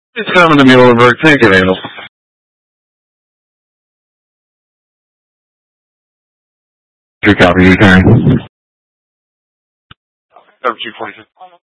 It's coming to Muhlenberg. Take it, Angel. Your copy, return. Over 246.